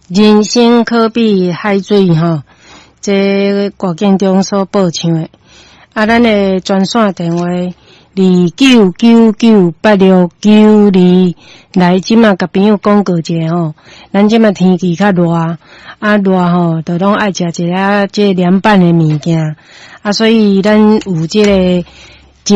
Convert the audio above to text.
人生可比海水吼，这歌景中所播唱的。咱的专线电话29998692，来即马甲朋友讲过一下吼。咱即马天气较热，热吼，就拢爱食一下这凉拌的物件，所以咱有这个